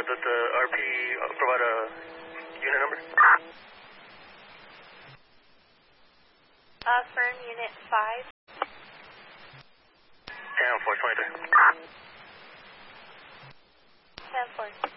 that the RP provide a unit number? Firm unit 5. Town 423. 10-4.